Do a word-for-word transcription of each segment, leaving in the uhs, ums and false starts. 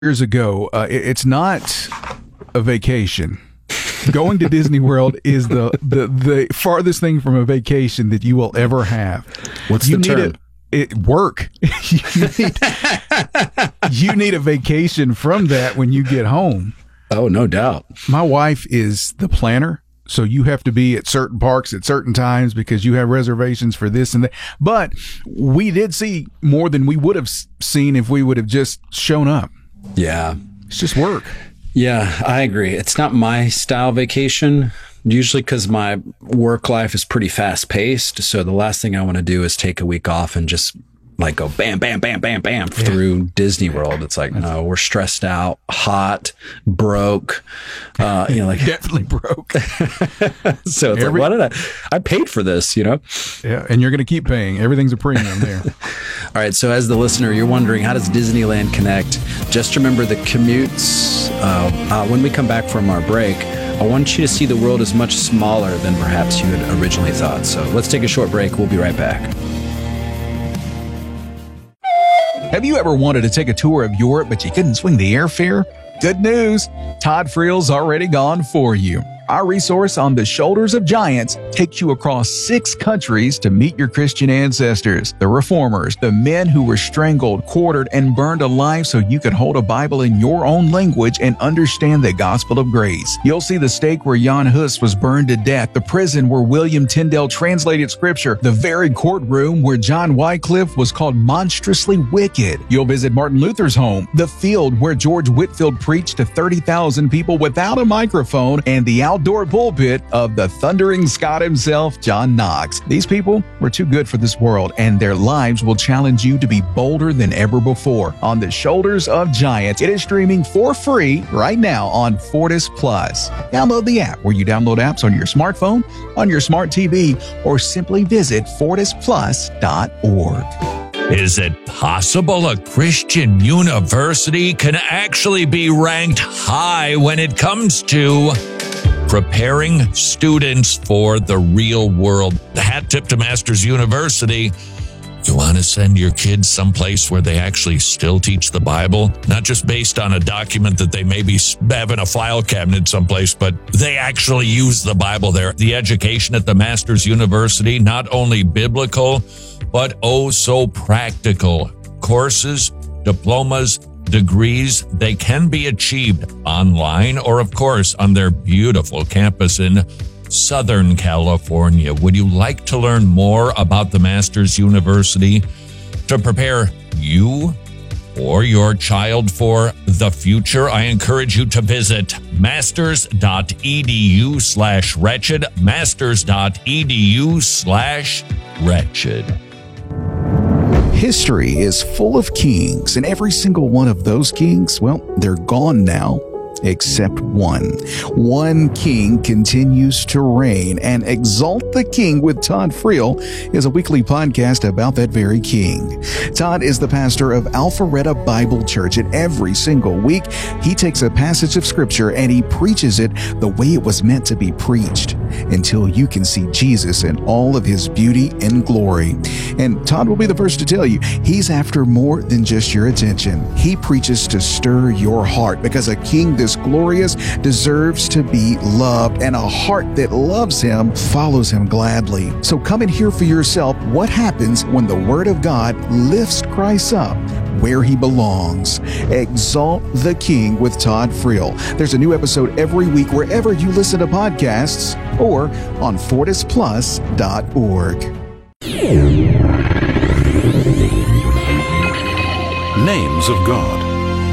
years ago, uh, it, it's not a vacation. Going to Disney World is the, the, the farthest thing from a vacation that you will ever have. What's you the need term? A, it work. you, need, you need a vacation from that when you get home. Oh, no doubt. My wife is the planner, so you have to be at certain parks at certain times because you have reservations for this and that. But we did see more than we would have seen if we would have just shown up. Yeah. It's just work. Yeah, I agree. It's not my style vacation, usually because my work life is pretty fast paced. So the last thing I want to do is take a week off and just like go bam, bam, bam, bam, bam yeah. through Disney World. It's like, no, we're stressed out, hot, broke, uh, you know, like definitely broke. So it's Every, like, why did I, I paid for this, you know? Yeah. And you're going to keep paying. Everything's a premium there. All right. So as the listener, you're wondering, how does Disneyland connect? Just remember the commutes. Uh, uh, when we come back from our break, I want you to see the world as much smaller than perhaps you had originally thought. So let's take a short break. We'll be right back. Have you ever wanted to take a tour of Europe, but you couldn't swing the airfare? Good news! Todd Friel's already gone for you. Our resource on the Shoulders of Giants takes you across six countries to meet your Christian ancestors, the reformers, the men who were strangled, quartered, and burned alive so you could hold a Bible in your own language and understand the gospel of grace. You'll see the stake where Jan Hus was burned to death, the prison where William Tyndale translated scripture, the very courtroom where John Wycliffe was called monstrously wicked. You'll visit Martin Luther's home, the field where George Whitefield preached to thirty thousand people without a microphone, and the outdoor pulpit of the thundering Scot himself, John Knox. These people were too good for this world, and their lives will challenge you to be bolder than ever before. On the Shoulders of Giants, it is streaming for free right now on Fortis Plus. Download the app where you download apps on your smartphone, on your smart T V, or simply visit fortis plus dot org. Is it possible a Christian university can actually be ranked high when it comes to preparing students for the real world? The hat tip to Masters University. You want to send your kids someplace where they actually still teach the Bible, not just based on a document that they maybe have in a file cabinet someplace, but they actually use the Bible there. The education at the Masters University, not only biblical, but oh so practical. Courses, diplomas, degrees, they can be achieved online or, of course, on their beautiful campus in Southern California. Would you like to learn more about the Masters University to prepare you or your child for the future? I encourage you to visit masters.edu slash wretched, masters.edu slash wretched. History is full of kings, and every single one of those kings, well, they're gone now. Except one. One king continues to reign, and Exalt the King with Todd Friel is a weekly podcast about that very king. Todd is the pastor of Alpharetta Bible Church, and every single week he takes a passage of scripture and he preaches it the way it was meant to be preached until you can see Jesus in all of his beauty and glory. And Todd will be the first to tell you, he's after more than just your attention. He preaches to stir your heart, because a king this glorious deserves to be loved, and a heart that loves him follows him gladly. So come and hear for yourself what happens when the Word of God lifts Christ up where he belongs. Exalt the King with Todd Friel. There's a new episode every week wherever you listen to podcasts or on fortis plus dot org. Names of God.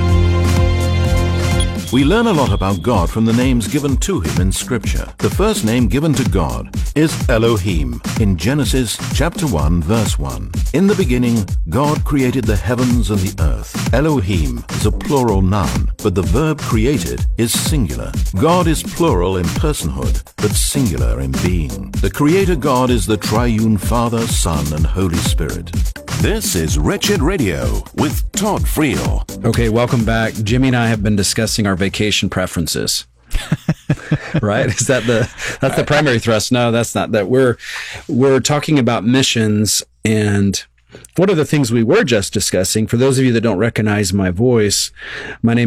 We learn a lot about God from the names given to him in Scripture. The first name given to God is Elohim in Genesis chapter one, verse one. In the beginning, God created the heavens and the earth. Elohim is a plural noun, but the verb created is singular. God is plural in personhood, but singular in being. The Creator God is the triune Father, Son, and Holy Spirit. This is Wretched Radio with Todd Friel. Okay, welcome back. Jimmy and I have been discussing our vacation preferences. Right? Is that the that's the primary thrust? No, that's not that. We're we're talking about missions, and What are the things we were just discussing? For those of you that don't recognize my voice, my name